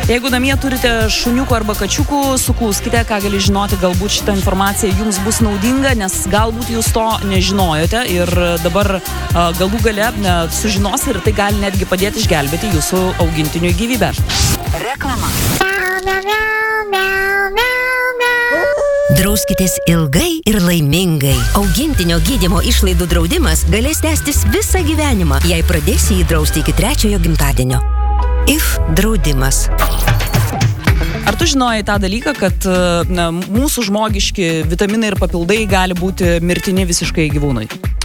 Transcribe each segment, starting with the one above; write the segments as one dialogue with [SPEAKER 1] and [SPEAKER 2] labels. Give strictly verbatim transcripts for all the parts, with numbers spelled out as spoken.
[SPEAKER 1] Jeigu namie turite šuniukų arba kačiukų, suklauskite, ką gali žinoti, galbūt šitą informaciją jums bus naudinga, nes galbūt jūs to nežinojote ir dabar galų gale sužinos ir tai gali netgi padėti išgelbėti jūsų augintiniui gyvybę.
[SPEAKER 2] Reklama. Drauskitės ilgai ir laimingai. Augintinio gydymo išlaidų draudimas galės tęstis visą gyvenimą, jei pradėsi jį drausti iki trečiojo gimtadienio. If draudimas.
[SPEAKER 1] Ar tu žinojai tą dalyką, kad na, mūsų žmogiški vitaminai ir papildai gali būti mirtini visiškai gyvūnui?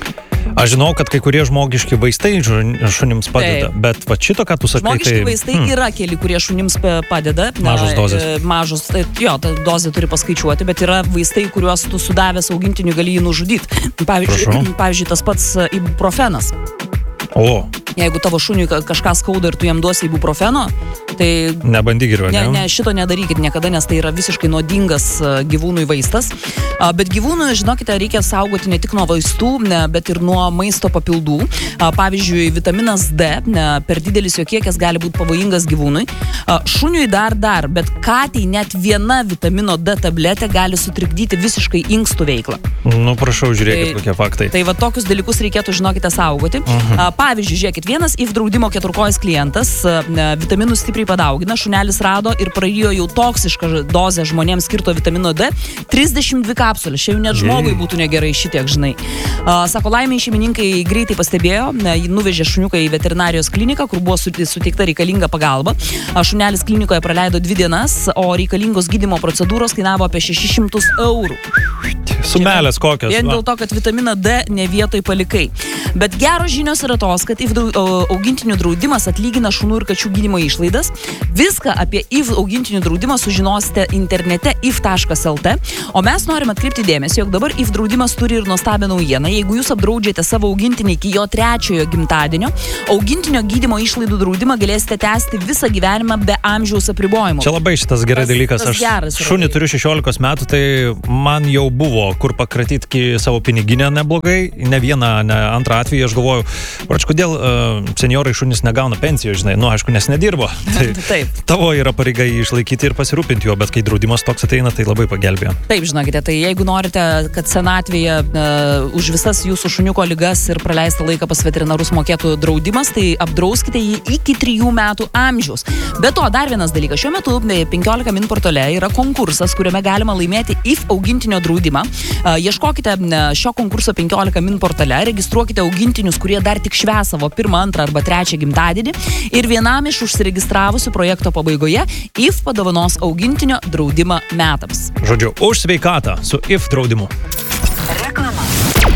[SPEAKER 3] Aš žinau, kad kai kurie žmogiški vaistai šunims padeda, Taip. bet va šito, ką tu sakai,
[SPEAKER 1] žmogiški
[SPEAKER 3] tai...
[SPEAKER 1] vaistai hmm. yra keli, kurie šunims padeda.
[SPEAKER 3] Mažos dozės.
[SPEAKER 1] Mažos, jo, ta dozė turi paskaičiuoti, bet yra vaistai, kuriuos tu sudavęs augintiniui gali jį nužudyti. Pavyzdžiui, pavyzdžiui, tas pats ibuprofenas.
[SPEAKER 3] O.
[SPEAKER 1] Jeigu tavo šuniui kažką skauda ir tu jam duosi ibuprofeno, tai...
[SPEAKER 3] Nebandyk geriau, ne?
[SPEAKER 1] Ne, šito nedarykit niekada, nes tai yra visiškai nuodingas gyvūnui vaistas. Bet gyvūnui, žinokite, reikia saugoti ne tik nuo vaistų, bet ir nuo maisto papildų. Pavyzdžiui, vitaminas D, per didelis jo kiekis gali būti pavojingas gyvūnui. Šuniui dar dar, bet katei net viena vitamino D tabletė gali sutrikdyti visiškai inkstų veiklą.
[SPEAKER 3] Nu, prašau, žiūrėkit, tai, kokie faktai.
[SPEAKER 1] Tai va tokius dalykus reikėtų, žinokite, saugoti. Uh-huh. Pavyzdžiui, žiūrėkit, vienas if draudimo keturkojis klientas vitaminų stipriai padaugina, šunelis rado ir praėjo jau toksišką dozę žmonėms skirto vitamino D, trisdešimt dvi kapsulės, čia jau net žmogui būtų negerai šitiek, žinai. Sako, laimiai šeimininkai greitai pastebėjo, nuvežė šuniuką į veterinarijos kliniką, kur buvo suteikta reikalinga pagalba. Šunelis klinikoje praleido dvi dienas, o reikalingos gydymo procedūros kainavo apie šešis šimtus eurų.
[SPEAKER 3] Sumelės kokios.
[SPEAKER 1] Vien dėl to, kad vitaminą D ne vietoj palikai. Bet geros žinios yra tos, kad if augintinių draudimas atlygina šunų ir kačių gydymo išlaidas. Viską apie if augintinių draudimą sužinosite internete if taškas lt. O mes norim atkreipti dėmesį, jog dabar if draudimas turi ir nuostabią naujieną. Jeigu jūs apdraudžiate savo augintinį iki jo trečiojo gimtadienio, augintinio gydymo išlaidų draudimą galėsite tęsti visą gyvenimą be amžiaus apribojimų.
[SPEAKER 3] Čia labai šitas geras dalykas. Aš geras, šunį turiu šešiolikos metų, tai man jau buvo kur pakratyti savo piniginę neblogai. Ne vieną, ne antrą atvejį aš galvoju, prač, kodėl uh, seniorai šunys negauna pensijos, žinai, nu, aišku, nes nedirbo. Tai
[SPEAKER 1] Taip.
[SPEAKER 3] Tavo yra pareiga jį išlaikyti ir pasirūpinti jo, bet kai draudimas toks ateina, tai labai pagelbėjo.
[SPEAKER 1] Taip, žinokite, tai jeigu norite, kad senatvėje uh, už visas jūsų šuniuko ligas ir praleistą laiką pas veterinarus mokėtų draudimas, tai apdrauskite jį iki trijų metų amžiaus. Be to, dar vienas dalykas, šiuo metu penkiolika min portale yra konkursas, kuriame galima laimėti if augintinio draudimą. Uh, ieškokite šio konkurso penkiolika min portale, registruokite augintinius, kurie dar tik švęs savo pirmą, antrą arba trečią gimtadienį ir vienam iš užsiregistravusių projekto pabaigoje if padovanos augintinio draudimą metams.
[SPEAKER 3] Žodžiu, už sveikatą su if draudimu.